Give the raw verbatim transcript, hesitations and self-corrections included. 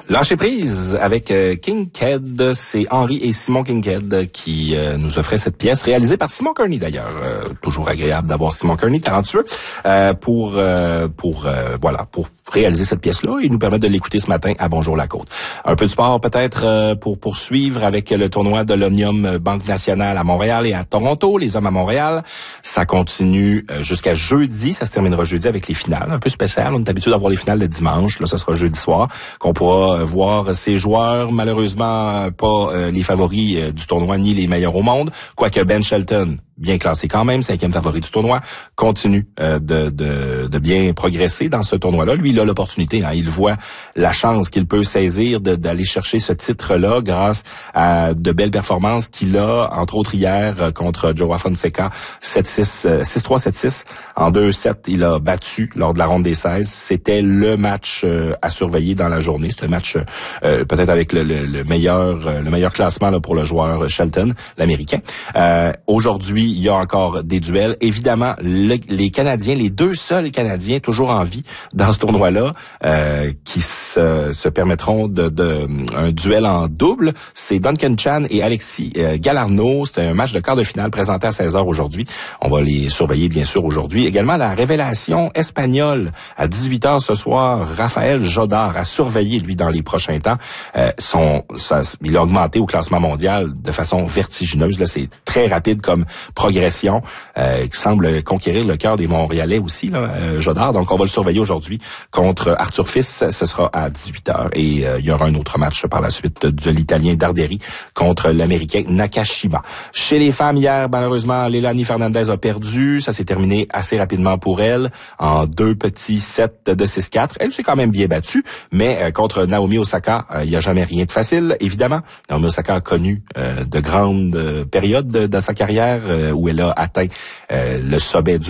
Lâcher prise avec euh, Kincaid, c'est Henri et Simon Kincaid qui euh, nous offraient cette pièce, réalisée par Simon Kearney d'ailleurs. Euh, toujours agréable d'avoir Simon Kearney, talentueux, euh, pour euh, pour euh, voilà pour réaliser cette pièce-là et nous permettre de l'écouter ce matin à Bonjour la Côte. Un peu de sport peut-être euh, pour poursuivre avec le tournoi de l'Omnium Banque Nationale à Montréal et à Toronto, les hommes à Montréal. Ça continue euh, jusqu'à jeudi, ça se terminera jeudi avec les finales, un peu spécial. On est habitué d'avoir les finales le dimanche, là ça sera jeudi soir qu'on pourra euh, voir ces joueurs, malheureusement pas euh, les favoris euh, du tournoi ni les meilleurs au monde, quoique Ben Shelton, bien classé quand même, cinquième favori du tournoi, continue euh, de, de, de bien progresser dans ce tournoi-là. Lui, il a l'opportunité, hein, il voit la chance qu'il peut saisir de, d'aller chercher ce titre-là grâce à de belles performances qu'il a, entre autres hier euh, contre Joao Fonseca, sept six, six trois, sept six. En deux sept, il a battu lors de la ronde des seize. C'était le match euh, à surveiller dans la journée. C'était le match euh, peut-être avec le, le, le meilleur euh, le meilleur classement là, pour le joueur Shelton, l'Américain. Euh, aujourd'hui, il y a encore des duels. Évidemment, le, les Canadiens, les deux seuls Canadiens toujours en vie dans ce tournoi-là, euh, qui se, se permettront de, de un duel en double, c'est Duncan Chan et Alexis euh, Galarneau. C'est un match de quart de finale présenté à seize heures aujourd'hui. On va les surveiller bien sûr aujourd'hui. Également la révélation espagnole à dix-huit heures ce soir, Raphaël Jodard à surveiller lui dans les prochains temps. Euh, son, ça, il a augmenté au classement mondial de façon vertigineuse. Là, c'est très rapide comme progression, euh, qui semble conquérir le cœur des Montréalais aussi, là, euh, Jodard. Donc, on va le surveiller aujourd'hui contre Arthur Fils. Ce sera à dix-huit heures. Et euh, il y aura un autre match par la suite de l'Italien Darderi contre l'Américain Nakashima. Chez les femmes, hier, malheureusement, Leilani Fernandez a perdu. Ça s'est terminé assez rapidement pour elle, en deux petits sets de six quatre. Elle s'est quand même bien battue, mais euh, contre Naomi Osaka, il euh, n'y a jamais rien de facile, évidemment. Naomi Osaka a connu euh, de grandes euh, périodes de, de sa carrière, où elle a atteint euh, le sommet du